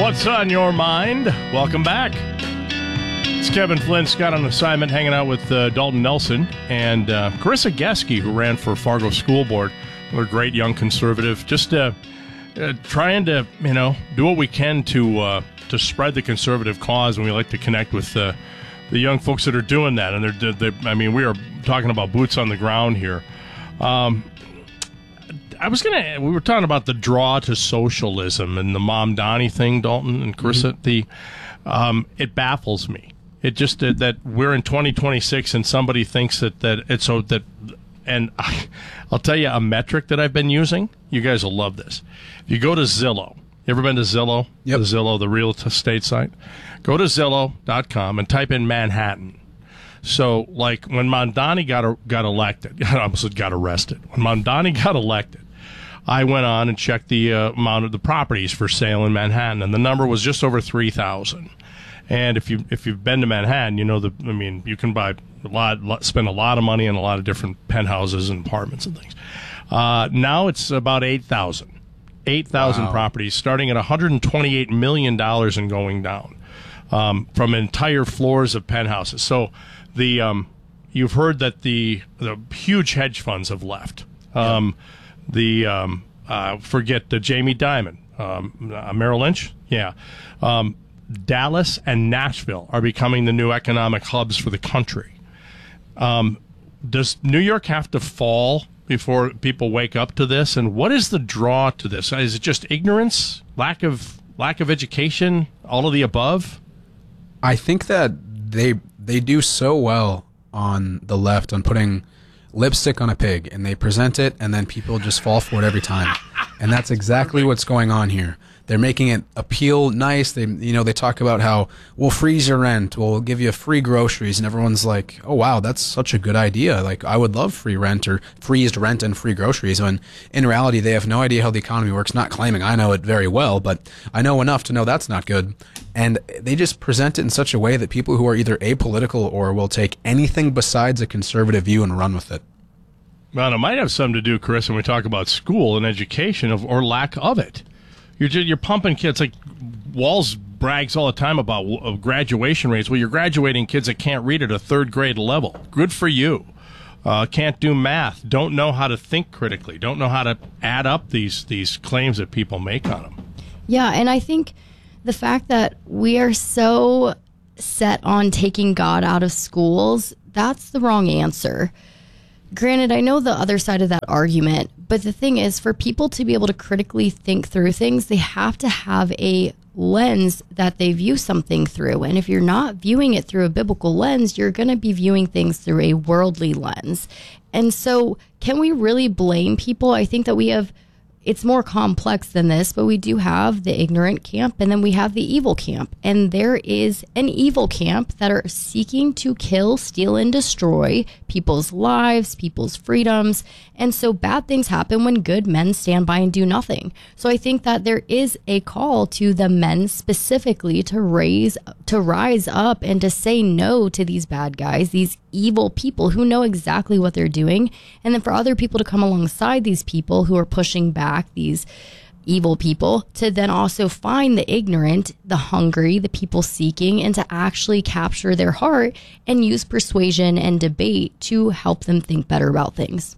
What's on your mind? Welcome back. It's Kevin Flynn, Scott on assignment, hanging out with Dalton Nelson and Carissa Geske, who ran for Fargo School Board. Another great young conservative. Just trying to, do what we can to spread the conservative cause, and we like to connect with the young folks that are doing that. And we are talking about boots on the ground here. We were talking about the draw to socialism and the Mom Donnie thing, Dalton and Carissa. Mm-hmm. It baffles me. It just that we're in 2026 and somebody thinks that it's so that, and I'll tell you a metric that I've been using. You guys will love this. If you go to Zillow, you ever been to Zillow? Yep. The Zillow, the real estate site. Go to Zillow.com and type in Manhattan. So, like when Mamdani got elected, I almost said got arrested. When Mamdani got elected, I went on and checked the amount of the properties for sale in Manhattan, and the number was just over 3,000. And if you've been to Manhattan, you can buy spend a lot of money on a lot of different penthouses and apartments and things. Now it's about 8,000. 8,000 properties, starting at $128 million and going down from entire floors of penthouses. So you've heard that the huge hedge funds have left. Forget the Jamie Dimon, Merrill Lynch. Yeah. Dallas and Nashville are becoming the new economic hubs for the country. Does New York have to fall before people wake up to this? And what is the draw to this? Is it just ignorance, lack of education, all of the above? I think that they do so well on the left on putting lipstick on a pig, and they present it, and then people just fall for it every time. And that's exactly what's going on here. They're making it appeal nice. They talk about how we'll freeze your rent, we'll give you free groceries, and everyone's like, "Oh wow, that's such a good idea. Like I would love free rent or freezed rent and free groceries." When in reality, they have no idea how the economy works. Not claiming I know it very well, but I know enough to know that's not good. And they just present it in such a way that people who are either apolitical or will take anything besides a conservative view and run with it. Well, it might have something to do, Chris, when we talk about school and education or lack of it. You're pumping kids like Walz brags all the time about graduation rates. Well, you're graduating kids that can't read at a third grade level. Good for you. Can't do math. Don't know how to think critically. Don't know how to add up these claims that people make on them. Yeah, and I think the fact that we are so set on taking God out of schools, that's the wrong answer. Granted, I know the other side of that argument, but the thing is, for people to be able to critically think through things, they have to have a lens that they view something through. And if you're not viewing it through a biblical lens, you're going to be viewing things through a worldly lens. And so can we really blame people? I think that it's more complex than this, but we do have the ignorant camp, and then we have the evil camp. And there is an evil camp that are seeking to kill, steal, and destroy people's lives, people's freedoms. And so bad things happen when good men stand by and do nothing. So I think that there is a call to the men specifically to rise up and to say no to these bad guys, these evil people who know exactly what they're doing. And then for other people to come alongside these people who are pushing back these evil people, to then also find the ignorant, the hungry, the people seeking, and to actually capture their heart and use persuasion and debate to help them think better about things.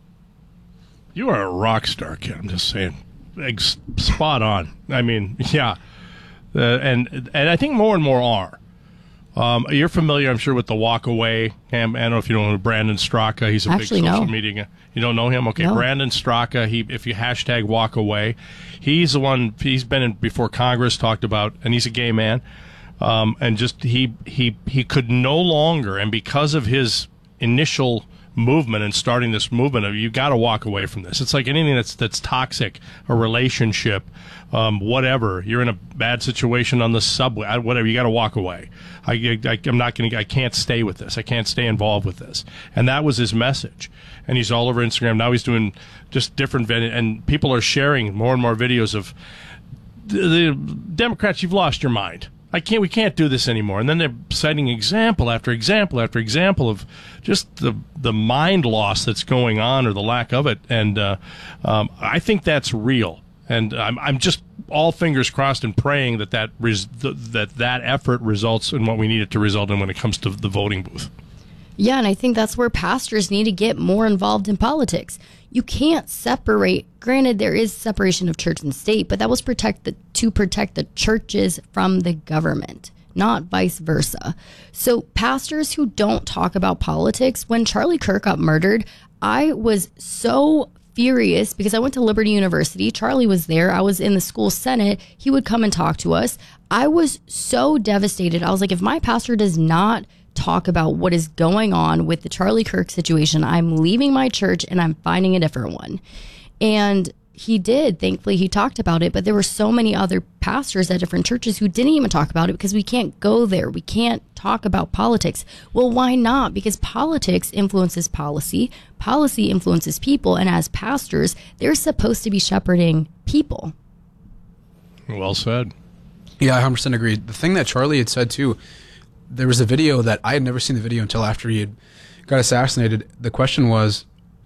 You are a rock star, kid. I'm just saying. Spot on. I mean, yeah. And I think more and more are. You're familiar, I'm sure, with the Walk Away. I don't know if you know Brandon Straka. He's a big social media guy. You don't know him? Okay, no. Brandon Straka, if you hashtag Walk Away, he's the one, he's been in before Congress, talked about, and he's a gay man, and just he could no longer, and because of his initial movement and starting this movement of you got to walk away from this. It's like anything that's toxic, a relationship, whatever. You're in a bad situation on the subway, whatever. You got to walk away. I'm not going to. I can't stay with this. I can't stay involved with this. And that was his message. And he's all over Instagram now. He's doing just different videos, and people are sharing more and more videos of the Democrats. You've lost your mind. We can't do this anymore. And then they're citing example after example after example of just the mind loss that's going on, or the lack of it. And I think that's real. And I'm just all fingers crossed and praying that that effort results in what we need it to result in when it comes to the voting booth. Yeah, and I think that's where pastors need to get more involved in politics. You can't separate. Granted, there is separation of church and state, but that was to protect the churches from the government, not vice versa. So pastors who don't talk about politics, when Charlie Kirk got murdered, I was so furious because I went to Liberty University. Charlie was there. I was in the school senate. He would come and talk to us. I was so devastated. I was like, if my pastor does not talk about what is going on with the Charlie Kirk situation, I'm leaving my church and I'm finding a different one. And he did. Thankfully, he talked about it. But there were so many other pastors at different churches who didn't even talk about it because we can't go there. We can't talk about politics. Well, why not? Because politics influences policy. Policy influences people. And as pastors, they're supposed to be shepherding people. Well said. Yeah, I 100% agree. The thing that Charlie had said, too, there was a video that I had never seen the video until after he had got assassinated. The question was,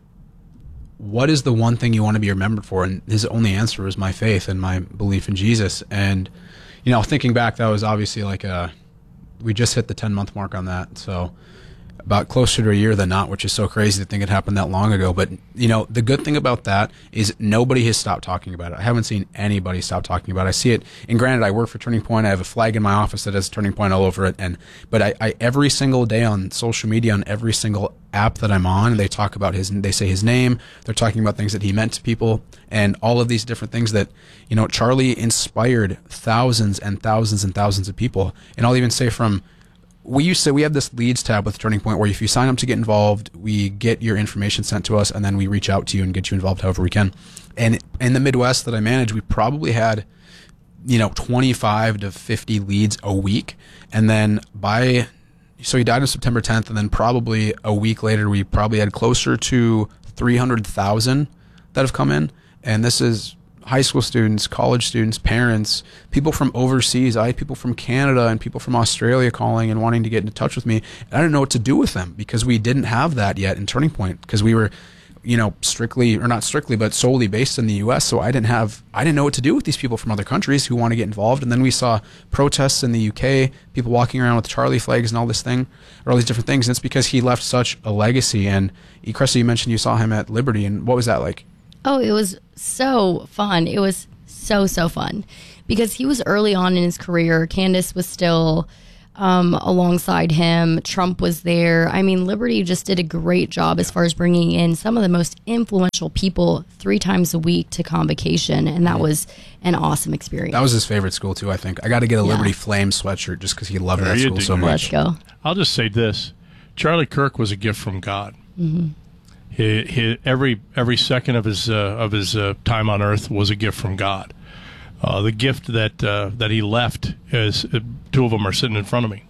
what is the one thing you want to be remembered for? And his only answer was my faith and my belief in Jesus. And, you know, thinking back, that was obviously like we just hit the 10-month mark on that. So about closer to a year than not, which is so crazy to think it happened that long ago. But, you know, the good thing about that is nobody has stopped talking about it. I haven't seen anybody stop talking about it. I see it, and granted, I work for Turning Point. I have a flag in my office that has Turning Point all over it. But I every single day on social media, on every single app that I'm on, they talk about they say his name. They're talking about things that he meant to people and all of these different things that, you know, Charlie inspired thousands and thousands and thousands of people. And I'll even say we have this leads tab with Turning Point where if you sign up to get involved, we get your information sent to us and then we reach out to you and get you involved however we can. And in the Midwest that I manage, we probably had, you know, 25 to 50 leads a week. And then so he died on September 10th, and then probably a week later, we probably had closer to 300,000 that have come in. And this is high school students, college students, parents, people from overseas. I had people from Canada and people from Australia calling and wanting to get in touch with me. And I didn't know what to do with them because we didn't have that yet in Turning Point because we were, you know, not strictly, but solely based in the U.S. So I didn't know what to do with these people from other countries who want to get involved. And then we saw protests in the U.K., people walking around with Charlie flags and all this thing, or all these different things. And it's because he left such a legacy. And Cressy, you mentioned you saw him at Liberty, and what was that like? Oh, it was so fun. It was so fun because he was early on in his career. Candace was still alongside him. Trump was there. I mean, Liberty just did a great job as far as bringing in some of the most influential people 3 times a week to Convocation, and that was an awesome experience. That was his favorite school, too, I think. I got to get a Liberty Flame sweatshirt just because he loved that school so much. Let's go. I'll just say this. Charlie Kirk was a gift from God. Mm-hmm. Every second of his time on earth was a gift from God. The gift that he left is 2 of them are sitting in front of me.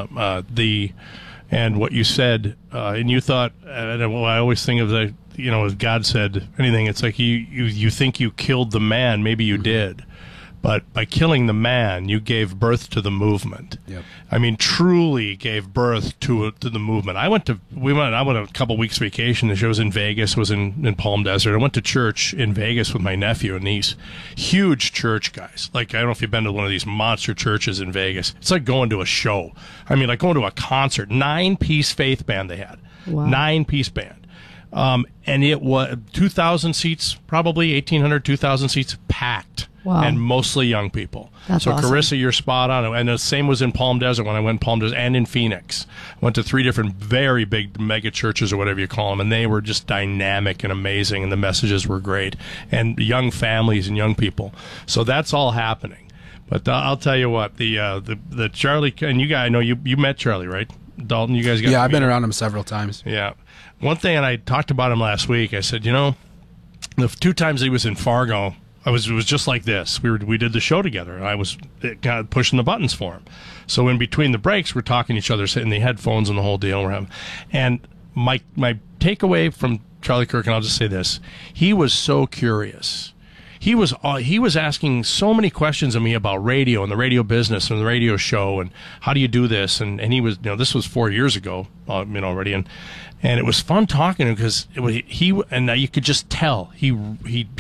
And what you said, and you thought, I always think of the, you know, as God said anything, it's like you think you killed the man, maybe you did. But by killing the man, you gave birth to the movement. Yep. I mean, truly gave birth to the movement. I went a couple weeks vacation. The show was in Vegas, was in Palm Desert. I went to church in Vegas with my nephew and niece. Huge church, guys. Like, I don't know if you've been to one of these monster churches in Vegas. It's like going to a show. I mean, like going to a concert. 9-piece faith band they had. Wow. 9-piece band. And it was 2,000 seats, probably 1,800, 2,000 seats, packed. Wow. And mostly young people. That's so, awesome. Carissa, you're spot on. And the same was in Palm Desert when I went in Palm Desert and in Phoenix. I went to 3 different very big mega churches or whatever you call them, and they were just dynamic and amazing, and the messages were great. And young families and young people. So that's all happening. But I'll tell you what, the Charlie, and you guys, I know you met Charlie, right? Dalton, you guys got Yeah, I've been around him several times. Yeah. One thing, and I talked about him last week, I said, you know, the 2 times he was in Fargo, it was just like this. We did the show together. I was kind of pushing the buttons for him. So in between the breaks, we're talking to each other, sitting in the headphones and the whole deal. And my takeaway from Charlie Kirk, and I'll just say this: he was so curious. He was asking so many questions of me about radio and the radio business and the radio show and how do you do this, and he was, you know, this was 4 years ago, already, and it was fun talking to him because you could just tell he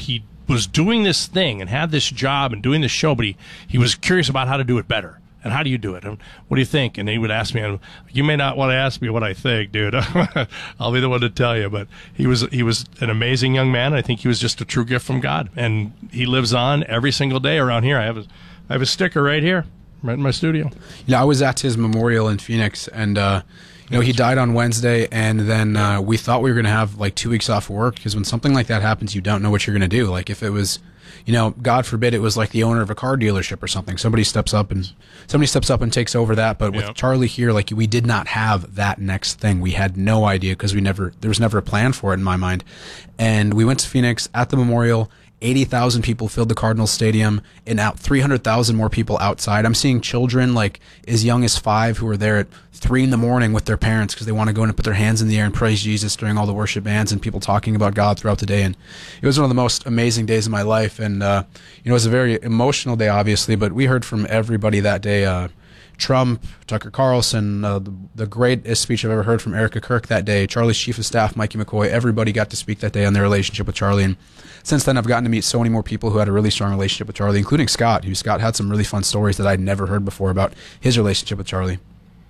was doing this thing and had this job and doing this show, but he was curious about how to do it better. And how do you do it? And what do you think? And he would ask me, you may not want to ask me what I think, dude. I'll be the one to tell you. But he was an amazing young man. I think he was just a true gift from God. And he lives on every single day around here. I have a sticker right here, right in my studio. I was at his memorial in Phoenix, and he died on Wednesday, and then we thought we were going to have like 2 weeks off work, because when something like that happens, you don't know what you're going to do. Like if it was, God forbid it was like the owner of a car dealership or something. Somebody steps up and takes over that. But with Charlie here, like we did not have that next thing. We had no idea, because there was never a plan for it in my mind. And we went to Phoenix at the memorial. 80,000 people filled the Cardinals Stadium, and out 300,000 more people outside. I'm seeing children like as young as 5 who are there at 3 a.m. with their parents because they want to go in and put their hands in the air and praise Jesus during all the worship bands and people talking about God throughout the day. And it was one of the most amazing days of my life. And it was a very emotional day, obviously, but we heard from everybody that day. Trump, Tucker Carlson, the greatest speech I've ever heard from Erica Kirk that day, Charlie's chief of staff, Mikey McCoy, everybody got to speak that day on their relationship with Charlie. And since then, I've gotten to meet so many more people who had a really strong relationship with Charlie, including Scott, Scott had some really fun stories that I'd never heard before about his relationship with Charlie.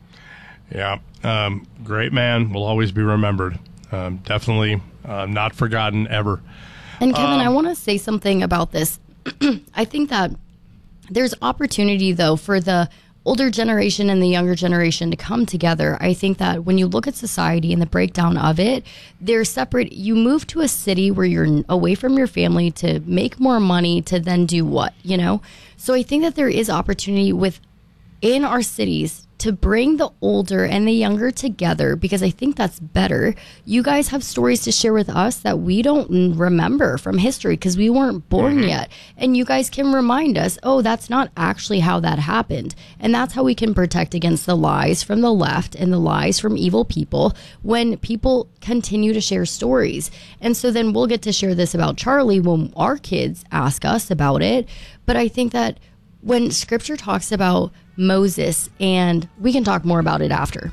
Yeah, great man, will always be remembered. Definitely not forgotten ever. And Kevin, I want to say something about this. I think that there's opportunity, though, for the older generation and the younger generation to come together. I think that when you look at society and the breakdown of it, they're separate. You move to a city where you're away from your family to make more money to then do what, So I think that there is opportunity within our cities to bring the older and the younger together, because I think that's better. You guys have stories to share with us that we don't remember from history because we weren't born yet. And you guys can remind us, that's not actually how that happened. And that's how we can protect against the lies from the left and the lies from evil people when people continue to share stories. And so then we'll get to share this about Charlie when our kids ask us about it. But I think that when scripture talks about Moses, and we can talk more about it after.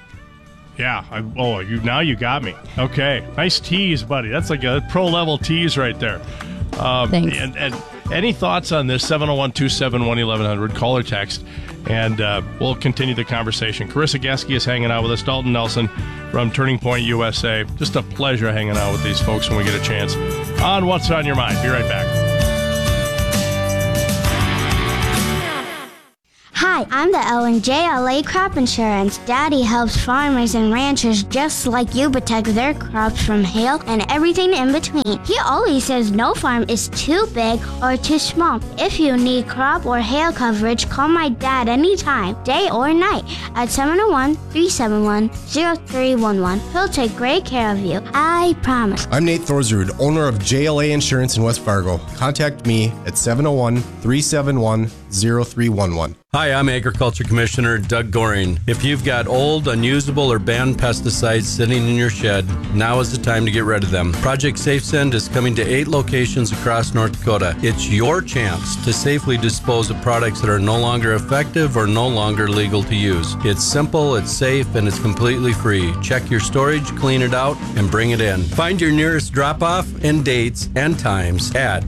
Yeah. Now you got me. Okay. Nice tease, buddy. That's like a pro-level tease right there. Thanks. And any thoughts on this? 701-271-1100. Call or text, and we'll continue the conversation. Carissa Geske is hanging out with us. Dalton Nelson from Turning Point USA. Just a pleasure hanging out with these folks when we get a chance on What's on Your Mind. Be right back. Hi, I'm the Ellen JLA Crop Insurance. Daddy helps farmers and ranchers just like you protect their crops from hail and everything in between. He always says no farm is too big or too small. If you need crop or hail coverage, call my dad anytime, day or night, at 701-371-0311. He'll take great care of you. I promise. I'm Nate Thorsrud, owner of JLA Insurance in West Fargo. Contact me at 701-371-0311. Hi, I'm Agriculture Commissioner Doug Goring. If you've got old, unusable, or banned pesticides sitting in your shed, now is the time to get rid of them. Project SafeSend is coming to 8 locations across North Dakota. It's your chance to safely dispose of products that are no longer effective or no longer legal to use. It's simple, it's safe, and it's completely free. Check your storage, clean it out, and bring it in. Find your nearest drop-off and dates and times at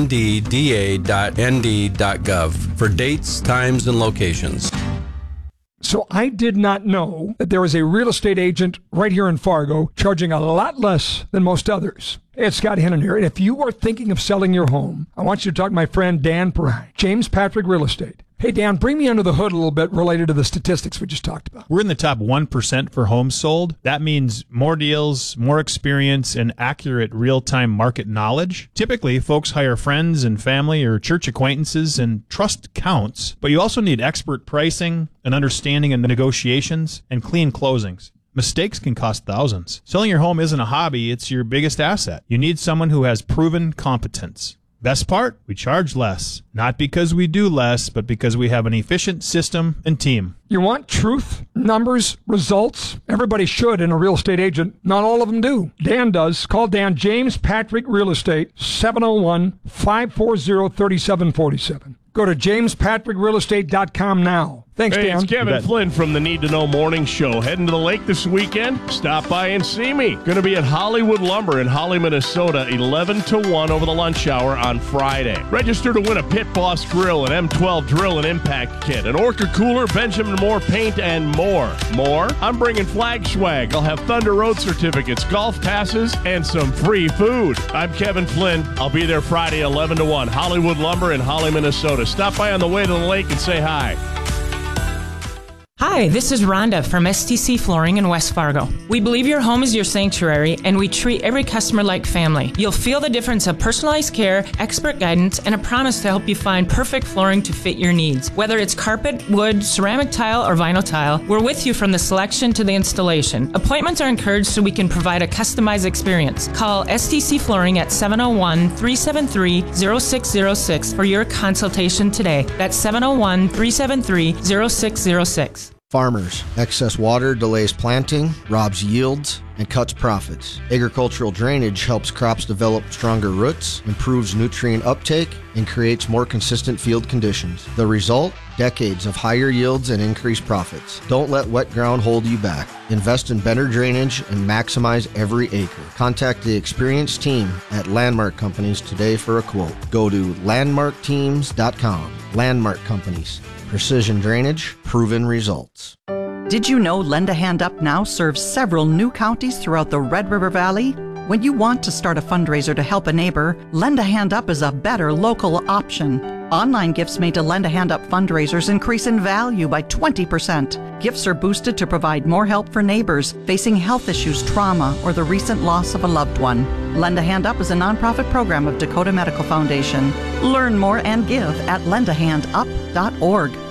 ndda.nd.gov for dates, times, and locations. So I did not know that there was a real estate agent right here in Fargo charging a lot less than most others. Hey, it's Scott Hennon here, and if you are thinking of selling your home, I want you to talk to my friend Dan Perrine, James Patrick Real Estate. Hey, Dan, bring me under the hood a little bit related to the statistics we just talked about. We're in the top 1% for homes sold. That means more deals, more experience, and accurate real-time market knowledge. Typically, folks hire friends and family or church acquaintances, and trust counts. But you also need expert pricing, an understanding of negotiations, and clean closings. Mistakes can cost thousands. Selling your home isn't a hobby, it's your biggest asset. You need someone who has proven competence. Best part? We charge less. Not because we do less, but because we have an efficient system and team. You want truth, numbers, results? Everybody should in a real estate agent. Not all of them do. Dan does. Call Dan, James Patrick Real Estate, 701-540-3747. Go to jamespatrickrealestate.com now. Thanks, Hey, Dan. it's Kevin You bet. Flynn from the Need to Know Morning Show. Heading to the lake this weekend? Stop by and see me. Going to be at Hollywood Lumber in Holly, Minnesota, 11 to 1 over the lunch hour on Friday. Register to win a Pit Boss grill, an M12 drill and impact kit, an Orca cooler, Benjamin Moore paint, and more. I'm bringing flag swag. I'll have Thunder Road certificates, golf passes, and some free food. I'm Kevin Flynn. I'll be there Friday, 11 to 1, Hollywood Lumber in Holly, Minnesota. Stop by on the way to the lake and say hi. Hi, this is Rhonda from STC Flooring in West Fargo. We believe your home is your sanctuary, and we treat every customer like family. You'll feel the difference of personalized care, expert guidance, and a promise to help you find perfect flooring to fit your needs. Whether it's carpet, wood, ceramic tile, or vinyl tile, we're with you from the selection to the installation. Appointments are encouraged so we can provide a customized experience. Call STC Flooring at 701-373-0606 for your consultation today. That's 701-373-0606. Farmers, excess water delays planting, robs yields, and cuts profits. Agricultural drainage helps crops develop stronger roots, improves nutrient uptake, and creates more consistent field conditions. The result? Decades of higher yields and increased profits. Don't let wet ground hold you back. Invest in better drainage and maximize every acre. Contact the experienced team at Landmark Companies today for a quote. Go to landmarkteams.com. Landmark Companies. Precision drainage, proven results. Did you know Lend a Hand Up now serves several new counties throughout the Red River Valley? When you want to start a fundraiser to help a neighbor, Lend a Hand Up is a better local option. Online gifts made to Lend a Hand Up fundraisers increase in value by 20%. Gifts are boosted to provide more help for neighbors facing health issues, trauma, or the recent loss of a loved one. Lend a Hand Up is a nonprofit program of Dakota Medical Foundation. Learn more and give at lendahandup.org.